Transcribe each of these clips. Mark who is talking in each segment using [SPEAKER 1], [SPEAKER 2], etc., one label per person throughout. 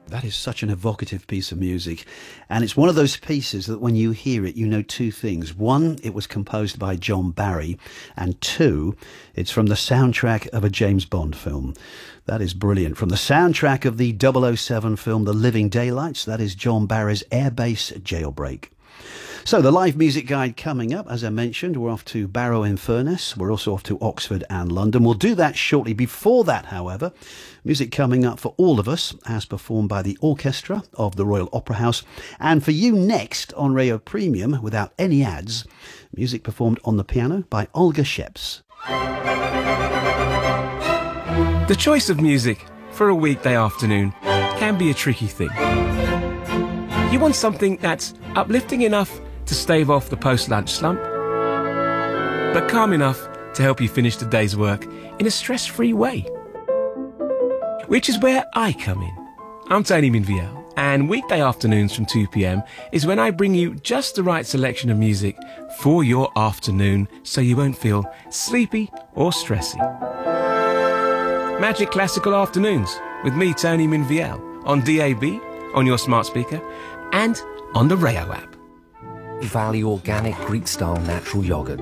[SPEAKER 1] That is such an evocative piece of music. And it's one of those pieces that when you hear it, you know two things. One, it was composed by John Barry. And two, it's from the soundtrack of a James Bond film. That is brilliant. From the soundtrack of the 007 film The Living Daylights, that is John Barry's Airbase Jailbreak. So the live music guide coming up, as I mentioned, we're off to Barrow-in-Furness. We're also off to Oxford and London. We'll do that shortly. Before that, however, music coming up for all of us as performed by the orchestra of the Royal Opera House. And for you next on Radio Premium, without any ads, music performed on the piano by Olga Sheps.
[SPEAKER 2] The choice of music for a weekday afternoon can be a tricky thing. You want something that's uplifting enough to stave off the post-lunch slump, but calm enough to help you finish the day's work in a stress-free way. Which is where I come in. I'm Tony Minviel, and weekday afternoons from 2 p.m. is when I bring you just the right selection of music for your afternoon so you won't feel sleepy or stressy. Magic Classical Afternoons with me, Tony Minviel, on DAB, on your smart speaker, and on the Rayo app.
[SPEAKER 3] Valley Organic Greek-style natural yogurt.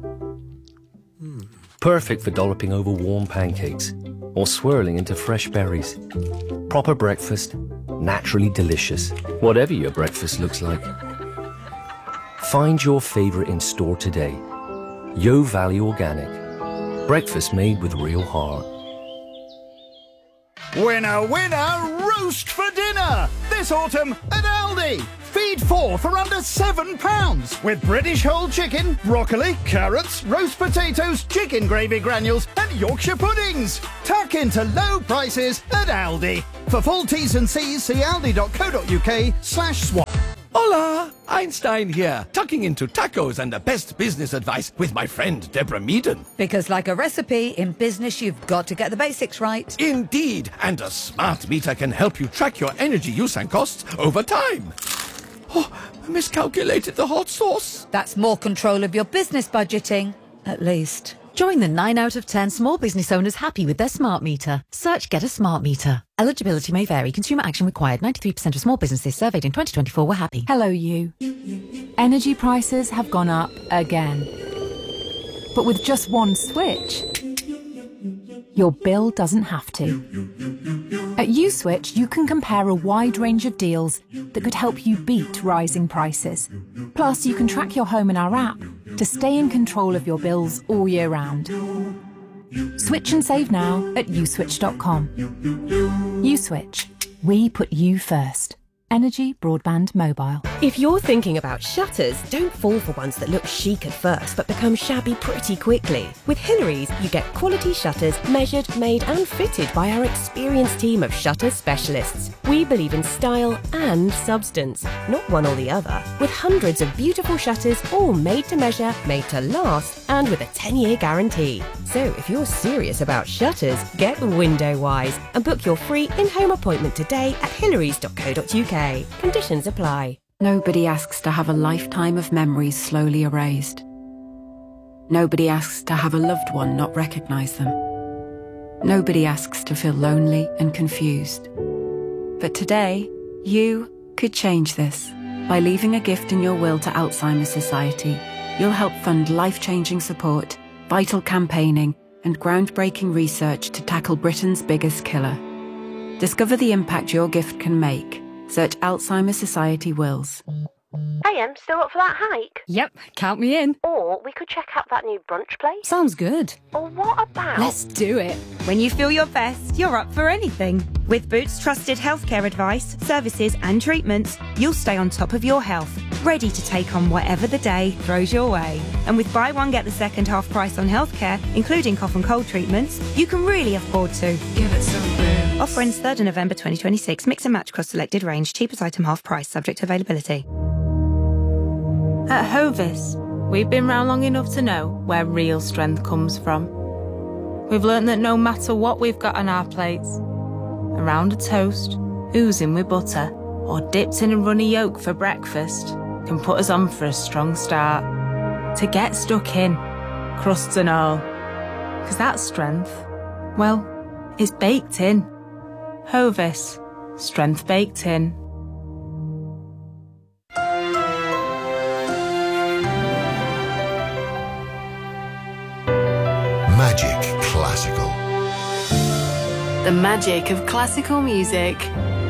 [SPEAKER 3] Perfect for dolloping over warm pancakes or swirling into fresh berries. Proper breakfast, naturally delicious, whatever your breakfast looks like. Find your favourite in store today. Yo Valley Organic. Breakfast made with real heart.
[SPEAKER 4] Winner, winner, roast for dinner! This autumn at Aldi. Feed 4 for under £7 with British whole chicken, broccoli, carrots, roast potatoes, chicken gravy granules and Yorkshire puddings. Tuck into low prices at Aldi. For full T's and C's, see aldi.co.uk/swap.
[SPEAKER 5] Hola, Einstein here, tucking into tacos and the best business advice with my friend Deborah Meaden.
[SPEAKER 6] Because like a recipe, in business you've got to get the basics right.
[SPEAKER 5] Indeed, and a smart meter can help you track your energy use and costs over time. Oh, I miscalculated the hot sauce.
[SPEAKER 6] That's more control of your business budgeting, at least.
[SPEAKER 7] Join the 9 out of 10 small business owners happy with their smart meter. Search Get a Smart Meter. Eligibility may vary. Consumer action required. 93% of small businesses surveyed in 2024 were happy.
[SPEAKER 8] Hello, you. Energy prices have gone up again. But with just one switch, your bill doesn't have to. At USwitch, you can compare a wide range of deals that could help you beat rising prices. Plus, you can track your home in our app to stay in control of your bills all year round. Switch and save now at uswitch.com. USwitch. We put you first. Energy Broadband Mobile.
[SPEAKER 9] If you're thinking about shutters, don't fall for ones that look chic at first but become shabby pretty quickly. With Hillary's, you get quality shutters measured, made and fitted by our experienced team of shutter specialists. We believe in style and substance, not one or the other. With hundreds of beautiful shutters, all made to measure, made to last, and with a 10-year guarantee. So if you're serious about shutters, get Window-Wise and book your free in-home appointment today at hillarys.co.uk. Conditions apply.
[SPEAKER 10] Nobody asks to have a lifetime of memories slowly erased. Nobody asks to have a loved one not recognise them. Nobody asks to feel lonely and confused. But today, you could change this. By leaving a gift in your will to Alzheimer's Society, you'll help fund life-changing support, vital campaigning, and groundbreaking research to tackle Britain's biggest killer. Discover the impact your gift can make. Search Alzheimer's Society Wills.
[SPEAKER 11] Hey, still up for that hike?
[SPEAKER 8] Yep, count me in.
[SPEAKER 11] Or we could check out that new brunch place.
[SPEAKER 8] Sounds good.
[SPEAKER 11] Or what about...
[SPEAKER 8] Let's do it.
[SPEAKER 12] When you feel your best, you're up for anything. With Boots trusted healthcare advice, services and treatments, you'll stay on top of your health, ready to take on whatever the day throws your way. And with buy one get the second half price on healthcare, including cough and cold treatments, you can really afford to.
[SPEAKER 8] Give it some Boots.
[SPEAKER 12] Offer ends 3rd of November 2026. Mix and match across selected range. Cheapest item half price, subject to availability.
[SPEAKER 13] At Hovis, we've been round long enough to know where real strength comes from. We've learnt that no matter what we've got on our plates, around a toast, oozing with butter, or dipped in a runny yolk for breakfast, can put us on for a strong start. To get stuck in, crusts and all. 'Cause that strength, well, is baked in. Hovis, strength baked in.
[SPEAKER 14] Magic Classical.
[SPEAKER 15] The magic of classical music.